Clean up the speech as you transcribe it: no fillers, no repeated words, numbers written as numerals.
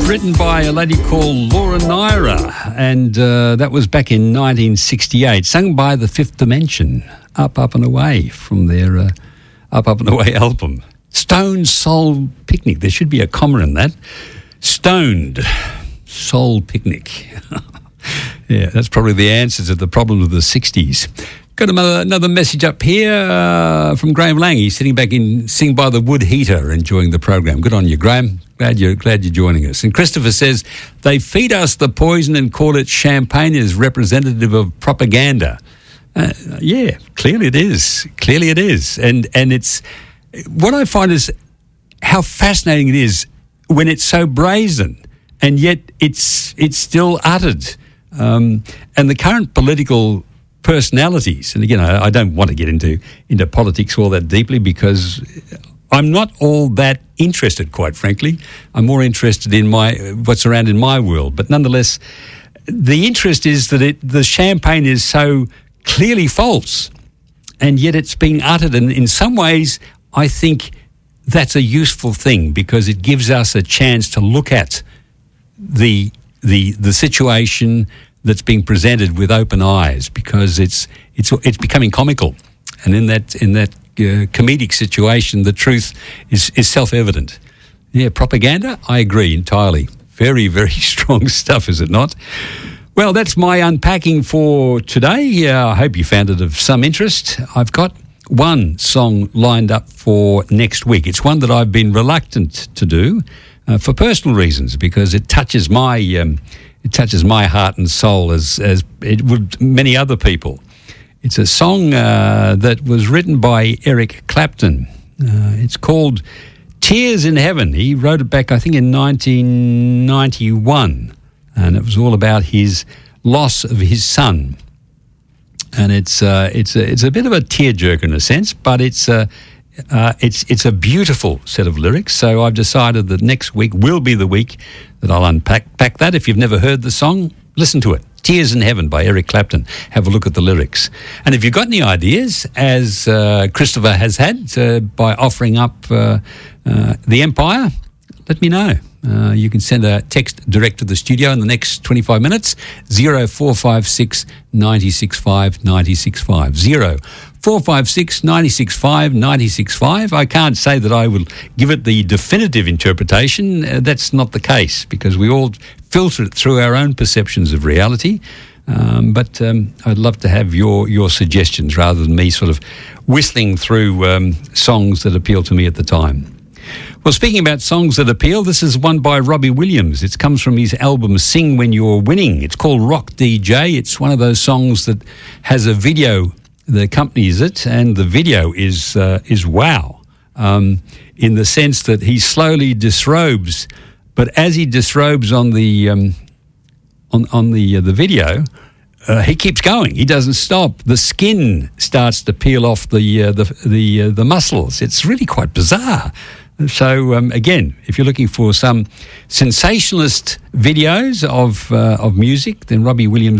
written by a lady called Laura Nyra, and that was back in 1968, sung by The Fifth Dimension, Up, Up and Away, from their Up, Up and Away album. Stoned Soul Picnic. There should be a comma in that. Stoned Soul Picnic. Yeah, that's probably the answer to the problem of the 60s. Got another message up here from Graham Lang. He's sitting back in Sing by the Wood Heater, enjoying the program. Good on you, Graham. Glad you're joining us. And Christopher says, they feed us the poison and call it champagne as representative of propaganda. Yeah, clearly it is. Clearly it is. And it's what I find is how fascinating it is when it's so brazen and yet it's still uttered. And the current political personalities, and again, I don't want to get into politics all that deeply because I'm not all that interested, quite frankly. I'm more interested in what's around in my world. But nonetheless, the interest is that the champagne is so clearly false, and yet it's being uttered. And in some ways, I think that's a useful thing because it gives us a chance to look at the situation that's being presented with open eyes, because it's becoming comical, and in that comedic situation, the truth is self-evident. Yeah, propaganda, I agree entirely. Very, very strong stuff, is it not? Well, that's my unpacking for today. I hope you found it of some interest. I've got one song lined up for next week. It's one that I've been reluctant to do for personal reasons, because it touches my heart and soul as it would many other people. It's a song that was written by Eric Clapton. It's called Tears in Heaven. He wrote it back, I think, in 1991, and it was all about his loss of his son. And it's a bit of a tearjerker in a sense, but it's a beautiful set of lyrics. So I've decided that next week will be the week that I'll unpack that. If you've never heard the song, listen to it. Tears in Heaven by Eric Clapton. Have a look at the lyrics. And if you've got any ideas, as Christopher has had by offering up The Empire, let me know. You can send a text direct to the studio in the next 25 minutes, 0456 965 965. 0456 965 965. I can't say that I will give it the definitive interpretation. That's not the case, because we all filter it through our own perceptions of reality. But I'd love to have your suggestions rather than me sort of whistling through songs that appeal to me at the time. Well, speaking about songs that appeal, this is one by Robbie Williams. It comes from his album Sing When You're Winning. It's called Rock DJ. It's one of those songs that has a video that accompanies it, and the video is wow, in the sense that he slowly disrobes, but as he disrobes on the video, he keeps going. He doesn't stop. The skin starts to peel off the muscles. It's really quite bizarre. So again, if you're looking for some sensationalist videos of music, then Robbie Williams